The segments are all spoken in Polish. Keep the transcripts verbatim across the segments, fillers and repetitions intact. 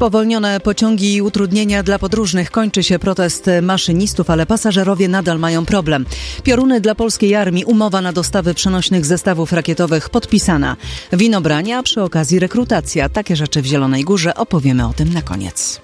Spowolnione pociągi i utrudnienia dla podróżnych. Kończy się protest maszynistów, ale pasażerowie nadal mają problem. Pioruny dla polskiej armii. Umowa na dostawy przenośnych zestawów rakietowych podpisana. Winobrania, a przy okazji rekrutacja. Takie rzeczy w Zielonej Górze. Opowiemy o tym na koniec.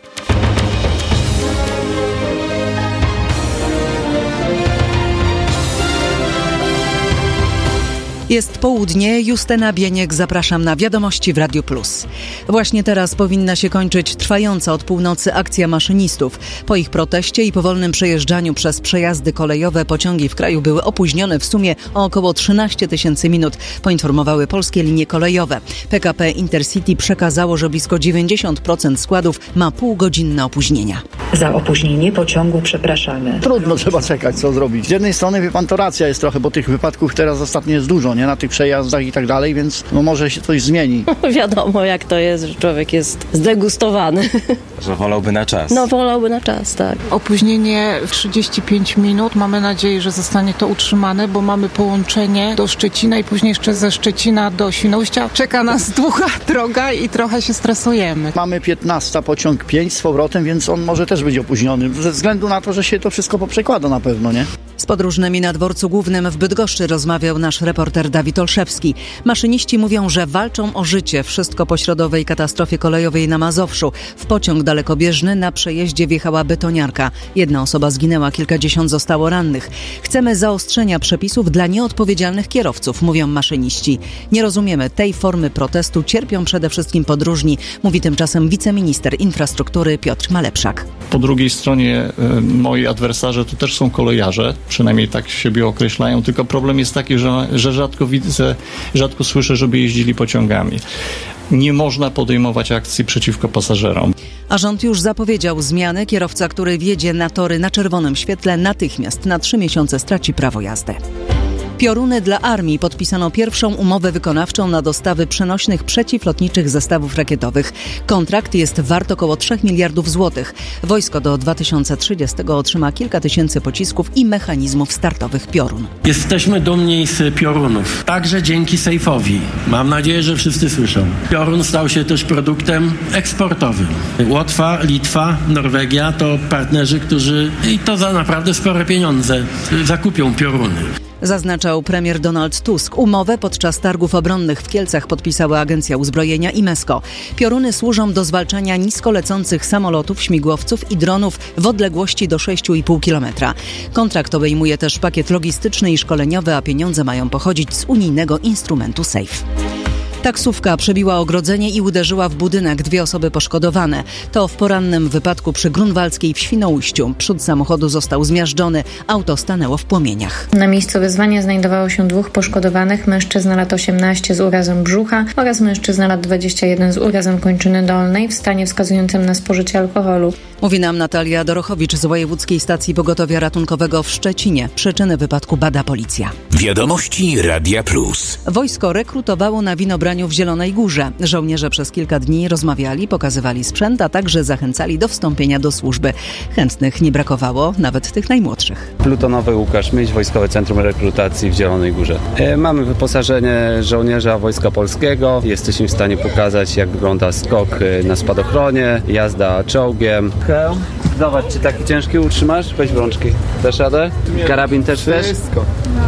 Jest południe, Justyna Bieniek, zapraszam na Wiadomości w Radiu Plus. Właśnie teraz powinna się kończyć trwająca od północy akcja maszynistów. Po ich proteście i powolnym przejeżdżaniu przez przejazdy kolejowe pociągi w kraju były opóźnione w sumie o około trzynaście tysięcy minut, poinformowały polskie linie kolejowe. P K P Intercity przekazało, że blisko dziewięćdziesiąt procent składów ma półgodzinne opóźnienia. Za opóźnienie pociągu przepraszamy. Trudno, trzeba czekać, co zrobić. Z jednej strony, wie pan, to racja jest trochę, bo tych wypadków teraz ostatnio jest dużo, nie? Na tych przejazdach i tak dalej, więc no może się coś zmieni. Wiadomo, jak to jest, że człowiek jest zdegustowany. Że wolałby na czas. No, wolałby na czas, tak. Opóźnienie w trzydzieści pięć minut. Mamy nadzieję, że zostanie to utrzymane, bo mamy połączenie do Szczecina i później jeszcze ze Szczecina do Świnoujścia. Czeka nas długa droga i trochę się stresujemy. Mamy piętnasta pociąg pięć z powrotem, więc on może też być opóźniony, ze względu na to, że się to wszystko poprzekłada na pewno, nie? Z podróżnymi na dworcu głównym w Bydgoszczy rozmawiał nasz reporter Dawid Olszewski. Maszyniści mówią, że walczą o życie. Wszystko po środowej katastrofie kolejowej na Mazowszu. W pociąg dalekobieżny na przejeździe wjechała betoniarka. Jedna osoba zginęła, kilkadziesiąt zostało rannych. Chcemy zaostrzenia przepisów dla nieodpowiedzialnych kierowców, mówią maszyniści. Nie rozumiemy tej formy protestu. Cierpią przede wszystkim podróżni, mówi tymczasem wiceminister infrastruktury Piotr Malepszak. Po drugiej stronie y, moi adwersarze to też są kolejarze, przynajmniej tak siebie określają, tylko problem jest taki, że, że rzadko widzę, rzadko słyszę, żeby jeździli pociągami. Nie można podejmować akcji przeciwko pasażerom. A rząd już zapowiedział zmiany. Kierowca, który wjedzie na tory na czerwonym świetle, natychmiast na trzy miesiące straci prawo jazdy. Pioruny dla armii. Podpisano pierwszą umowę wykonawczą na dostawy przenośnych przeciwlotniczych zestawów rakietowych. Kontrakt jest wart około trzech miliardów złotych. Wojsko do dwa tysiące trzydziestego otrzyma kilka tysięcy pocisków i mechanizmów startowych Piorun. Jesteśmy dumni z Piorunów, także dzięki Sejfowi. Mam nadzieję, że wszyscy słyszą. Piorun stał się też produktem eksportowym. Łotwa, Litwa, Norwegia to partnerzy, którzy i to za naprawdę spore pieniądze zakupią Pioruny. Zaznaczał premier Donald Tusk. Umowę podczas targów obronnych w Kielcach podpisała Agencja Uzbrojenia i Mesko. Pioruny służą do zwalczania nisko lecących samolotów, śmigłowców i dronów w odległości do sześć i pół kilometra. Kontrakt obejmuje też pakiet logistyczny i szkoleniowy, a pieniądze mają pochodzić z unijnego instrumentu SAFE. Taksówka przebiła ogrodzenie i uderzyła w budynek. Dwie osoby poszkodowane. To w porannym wypadku przy Grunwaldzkiej w Świnoujściu. Przód samochodu został zmiażdżony. Auto stanęło w płomieniach. Na miejscu wyzwania znajdowało się dwóch poszkodowanych. Mężczyzna lat osiemnaście z urazem brzucha oraz mężczyzna lat dwadzieścia jeden z urazem kończyny dolnej w stanie wskazującym na spożycie alkoholu. Mówi nam Natalia Dorochowicz z Wojewódzkiej Stacji Pogotowia Ratunkowego w Szczecinie. Przyczyny wypadku bada policja. Wiadomości Radia Plus. Wojsko rekrutowało na winobraniu w Zielonej Górze. Żołnierze przez kilka dni rozmawiali, pokazywali sprzęt, a także zachęcali do wstąpienia do służby. Chętnych nie brakowało, nawet tych najmłodszych. Plutonowy Łukasz Myś, Wojskowe Centrum Rekrutacji w Zielonej Górze. E, mamy wyposażenie żołnierza Wojska Polskiego. Jesteśmy w stanie pokazać, jak wygląda skok na spadochronie, jazda czołgiem. Zobacz, czy taki ciężki utrzymasz? Weź rączki. Dasz radę? Karabin też też? Wszystko.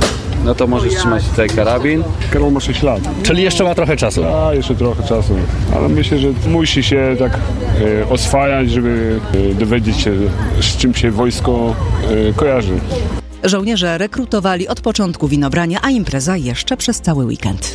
No to możesz trzymać tutaj karabin. Karol ma sześć lat. Czyli jeszcze ma trochę czasu. A, jeszcze trochę czasu. Ale myślę, że musi się tak e, oswajać, żeby e, dowiedzieć się, z czym się wojsko e, kojarzy. Żołnierze rekrutowali od początku winobrania, a impreza jeszcze przez cały weekend.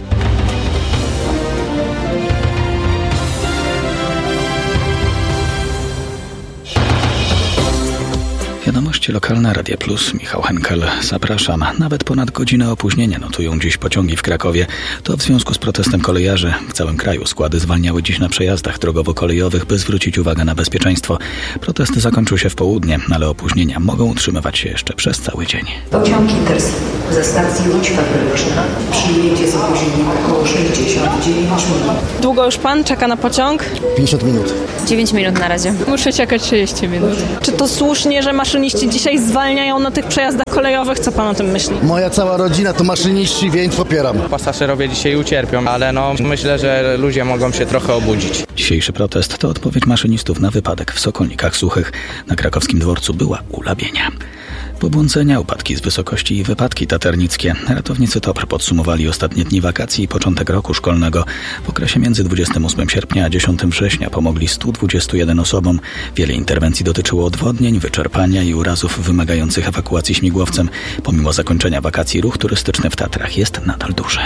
Wiadomości lokalne Radia Plus, Michał Henkel. Zapraszam. Nawet ponad godzinę opóźnienia notują dziś pociągi w Krakowie. To w związku z protestem kolejarzy. W całym kraju składy zwalniały dziś na przejazdach drogowo-kolejowych, by zwrócić uwagę na bezpieczeństwo. Protest zakończył się w południe, ale opóźnienia mogą utrzymywać się jeszcze przez cały dzień. Pociąg Intercity ze stacji Łódź Fabryczna przyjedzie z opóźnieniem około sześćdziesiąt dziewięć minut. Długo już pan czeka na pociąg? pięćdziesiąt minut. dziewięć minut na razie. Muszę czekać trzydzieści minut. Czy to słusznie, że maszyniści dzisiaj zwalniają na tych przejazdach kolejowych. Co pan o tym myśli? Moja cała rodzina to maszyniści, więc popieram. Pasażerowie dzisiaj ucierpią, ale no myślę, że ludzie mogą się trochę obudzić. Dzisiejszy protest to odpowiedź maszynistów na wypadek w Sokolnikach Suchych. Na krakowskim dworcu była ulabienia. Pobłądzenia, upadki z wysokości i wypadki taternickie. Ratownicy T O P R podsumowali ostatnie dni wakacji i początek roku szkolnego. W okresie między dwudziestego ósmego sierpnia a dziesiątego września pomogli stu dwudziestu jeden osobom. Wiele interwencji dotyczyło odwodnień, wyczerpania i urazów wymagających ewakuacji śmigłowcem. Pomimo zakończenia wakacji ruch turystyczny w Tatrach jest nadal duży.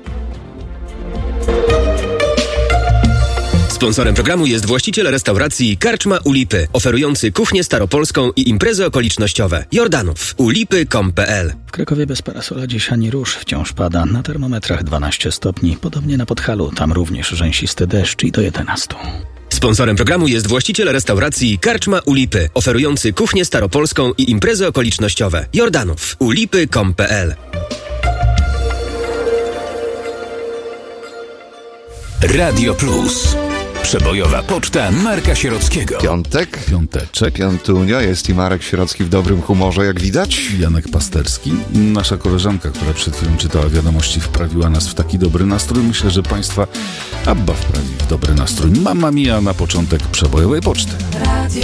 Sponsorem programu jest właściciel restauracji Karczma u Lipy, oferujący kuchnię staropolską i imprezy okolicznościowe. Jordanów. u lipy kropka com kropka p l. W Krakowie bez parasola dziś ani rusz, wciąż pada. Na termometrach dwanaście stopni. Podobnie na Podhalu, tam również rzęsisty deszcz i do jedenastu. Sponsorem programu jest właściciel restauracji Karczma u Lipy, oferujący kuchnię staropolską i imprezy okolicznościowe. Jordanów. u lipy kropka com kropka p l. Radio Plus. Przebojowa poczta Marka Sierockiego. Piątek. Piąteczek. Piątunio. Jest i Marek Sierocki w dobrym humorze, jak widać. Janek Pasterski. Nasza koleżanka, która przed chwilą czytała wiadomości, wprawiła nas w taki dobry nastrój. Myślę, że Państwa Abba wprawi w dobry nastrój. Mamma Mia na początek przebojowej poczty. Radio